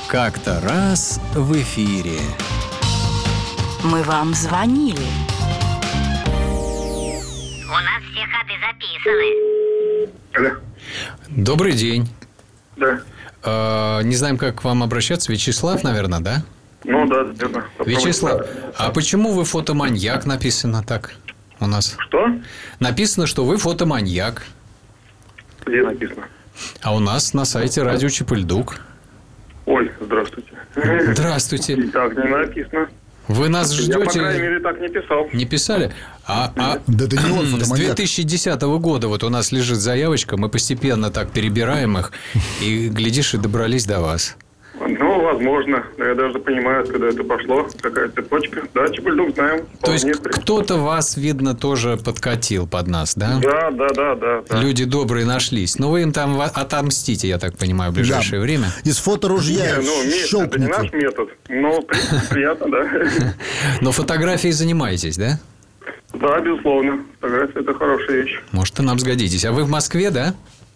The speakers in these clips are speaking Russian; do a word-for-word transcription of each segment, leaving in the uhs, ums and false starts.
Как-то раз в эфире. Мы вам звонили. У нас все ходы записаны. Алло. Добрый день. Да. Э, не знаем, как к вам обращаться. Вячеслав, наверное, да? Ну да, верно. Вячеслав, а почему вы фотоманьяк написано так у нас? Что? Написано, что вы фотоманьяк. Где написано? А у нас на сайте радио Чип-и-Льдук. Ой, здравствуйте. Здравствуйте. Так не написано. Вы нас Я, по ждете? крайней мере, так не писал. Не писали? А, а Да это не он с фотоманьяк. две тысячи десятого года вот у нас лежит заявочка, мы постепенно так перебираем их, и, глядишь, и добрались до вас. Ну, возможно. Я даже понимаю, когда это пошло. Какая цепочка. Да, Чип-и-Льдук знаем. То есть Вполне. кто-то вас, видно, тоже подкатил под нас, да? Да, да, да, да. да. Люди добрые нашлись. Но вы им там во- отомстите, я так понимаю, в ближайшее Да. время. Из фоторужья Не, ну, метод, это не наш щелкните. метод. Но, в принципе, приятно, да. Но фотографией занимаетесь, да? Да, безусловно. Фотография – это хорошая вещь. Может, и нам сгодитесь. А вы в Москве, да?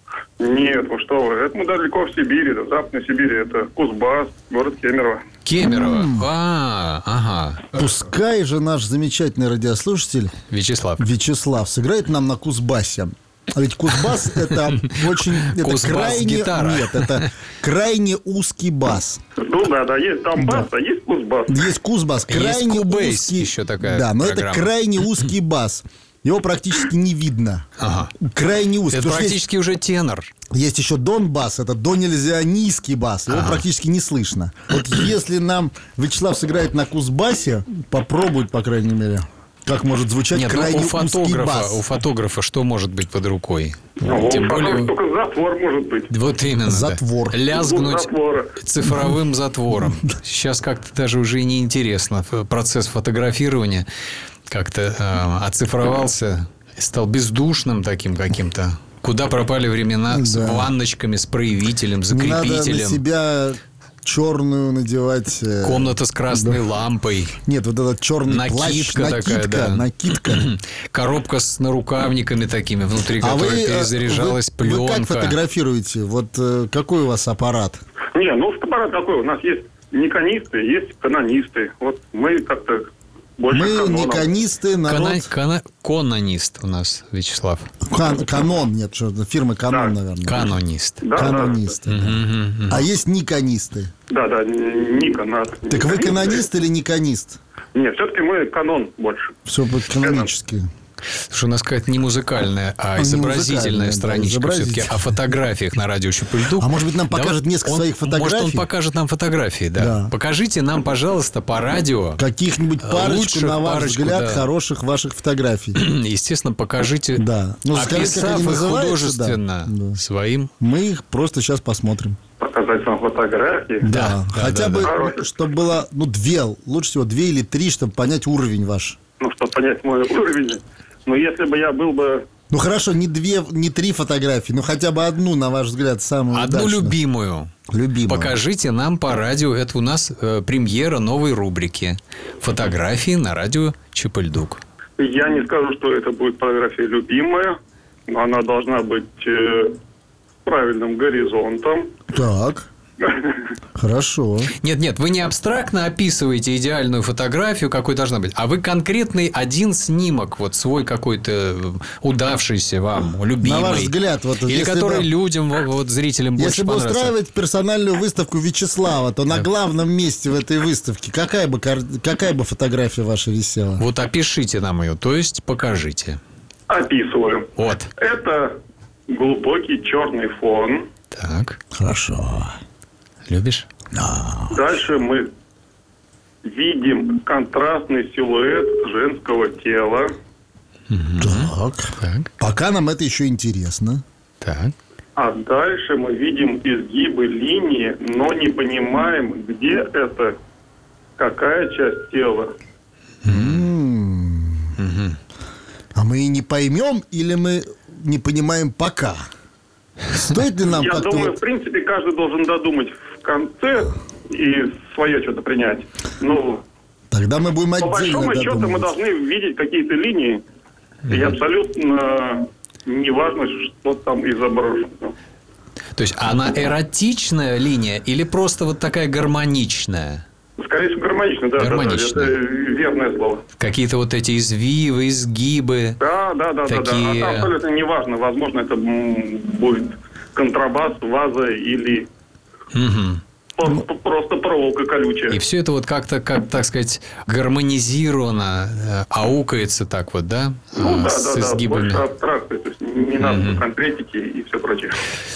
Нет, ну что вы. Это мы далеко в Сибири. Это в Западной Сибири. Это Кузбасс, город Кемерово. Кемерово. А, ага. Пускай же наш замечательный радиослушатель Вячеслав. Вячеслав сыграет нам на Кузбассе. А ведь Кузбасс – это очень... Это Кузбасс крайне... гитара. Нет, это крайне узкий бас. Ну да, да, есть там бас, а есть Кузбасс. Есть Кузбасс, Есть крайне Кубейс узкий... еще такая Да, но программа. это крайне узкий бас. Его практически не видно. Ага. Крайне узкий. Это Потому что есть- практически уже тенор. Есть еще Дон-бас, это до нельзя низкий бас. Его практически не слышно. Вот если нам Вячеслав сыграет на Кузбассе, попробует, по крайней мере, как может звучать Нет, ну, крайне у узкий фотографа, бас. у фотографа что может быть под рукой? Ну, Тем более... только затвор может быть. Вот именно. да. Затвор. Лязгнуть Затвора. цифровым затвором. Сейчас как-то даже уже и неинтересно. Процесс фотографирования как-то э, оцифровался, стал бездушным таким каким-то. Куда пропали времена с Да. ванночками, с проявителем, Не надо на закрепителем. себя черную надевать. э, Комната с красной лампой. Нет, вот этот черный Накидка плащ, такая, накидка, да. накидка. Коробка с нарукавниками такими, внутри А вы, которой э, перезаряжалась вы, вы как пленка. фотографируете? Вот э, какой у вас аппарат? Не, ну фотоаппарат какой? У нас есть никонисты, есть канонисты. Вот мы как-то больше Мы каноном. никонисты, народ... Кана- кана- Канонист у нас, Вячеслав. Кан- канон, нет, что фирмы Канон, Да. наверное. Канонист. Да, Канонисты. да. Мгм. А есть никонисты. Да, да, Никон. надо. Так вы Никонисты. канонист или никонист? Нет, все-таки мы канон больше. Все канонически. Слушай, у нас какая-то не музыкальная, а Не изобразительная музыкальная, да, страничка изобразительная. все-таки о фотографиях на радио Чип-и-Льдук. А может быть, нам Да покажет вот несколько он- своих фотографий? Может, он покажет нам фотографии, да. Да. Покажите нам, пожалуйста, по радио. Каких-нибудь парочку, Лучших на ваш парочку, взгляд, да. хороших ваших фотографий. Естественно, покажите, Да. Ну, скажите, как описав они их называются, художественно да. Да. своим. Мы их просто сейчас посмотрим. Показать вам фотографии. Да. да, Хотя да, бы, да. чтобы было, ну, две, лучше всего две или три, чтобы понять уровень ваш. Ну, чтобы понять мой уровень. Но если бы я был бы... Ну, хорошо, не две, не три фотографии, но хотя бы одну, на ваш взгляд, самую Одну удачную. любимую. Любимую. Покажите нам по радио. Это у нас э, премьера новой рубрики. Фотографии на радио Чип-и-Льдук. Я не скажу, что это будет фотография любимая. Но она должна быть э, правильным горизонтом. Так, хорошо. Нет, нет, вы не абстрактно описываете идеальную фотографию, какой должна быть, а вы конкретный один снимок, вот свой какой-то удавшийся вам, любимый. На ваш взгляд, вот или если который бы- людям, вот, вот зрителям больше Если бы понравится. устраивать персональную выставку Вячеслава, то на главном месте в этой выставке какая бы, кар- какая бы фотография ваша висела? Вот опишите нам ее, то есть покажите. Описываю. Вот. Это глубокий черный фон. Так, Хорошо. любишь? Дальше мы видим контрастный силуэт женского тела. Так. Так, Пока нам это еще интересно. так. А дальше мы видим изгибы линии, но не понимаем, где это, какая часть тела. А мы и не поймем, или мы не понимаем пока? Стоит ли нам Я как-то... думаю, вот- в принципе, каждый должен додумать в конце и свое что-то принять. Ну, Тогда мы будем по отдельно большому счету мы додумывать. должны видеть какие-то линии, и абсолютно не важно, что там изображено. То есть она эротичная линия или просто вот такая гармоничная? Скорее всего, гармонично, да. Гармонично. Да, да, это верное слово. Какие-то вот эти извивы, изгибы. Да, да, да, Такие- да, да. А абсолютно неважно. Возможно, это м, будет контрабас, ваза или Мгм. по- по- просто проволока колючая. И все это вот как-то, как, так сказать, гармонизировано, э, аукается так вот, да? Ну Э, да, с да, да, изгибами. больше абстракции, то есть не надо конкретики и все прочее.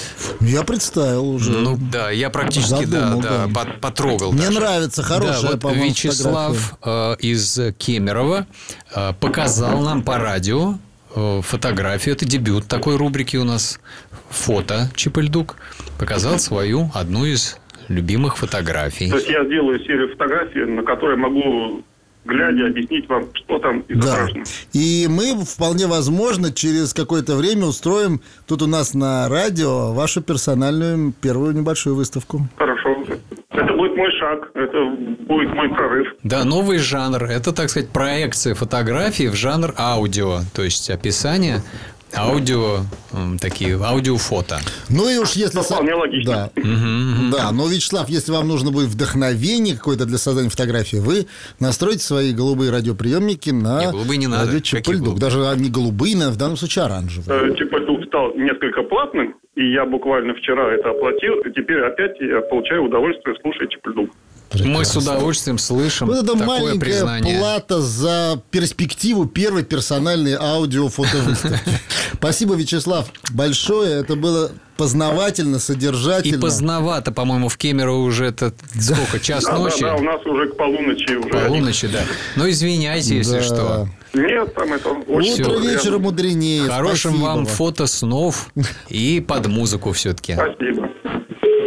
Я представил уже. Ну да, я практически да, Задумал, да, да. по- потрогал. Мне даже. нравится, хорошая, Да, вот по-моему, Вячеслав э, из Кемерово э, показал нам по радио э, фотографию. Это дебют такой рубрики у нас. Фото Чипельдук. Показал свою одну из любимых фотографий. То есть я сделаю серию фотографий, на которые могу, глядя, объяснить вам, что там Да. изображено. И мы вполне возможно через какое-то время устроим тут у нас на радио вашу персональную первую небольшую выставку. Хорошо. Это будет мой шаг, это будет мой прорыв. Да, новый жанр. Это, так сказать, проекция фотографий в жанр аудио. То есть описание аудио, м, такие аудиофото. Ну и уж если... со- Вполне логично. Да. Да, но, Вячеслав, если вам нужно будет вдохновение какое-то для создания фотографии, вы настройте свои голубые радиоприемники на Не, голубые не надо. радио Какие Чипельдук. голубые? Даже они голубые, но в данном случае оранжевые. Э, Чипельдук стал несколько платным, и я буквально вчера это оплатил, и теперь опять я получаю удовольствие, слушая Чипельдук. Мы с удовольствием слышим Вот это такое маленькая признание. плата за перспективу первой персональной аудио-фотовыставки. Спасибо, Вячеслав, большое. Это было познавательно, И содержательно. поздновато, по-моему, в Кемерово уже это сколько, час Да, ночи? да, да, у нас уже к полуночи уже. Полуночи, да. Но извиняйте, если Да. что. Нет, там это очень Утро Всё. вечера мудренее. Хорошим Спасибо вам фото снов и под музыку все-таки. Спасибо.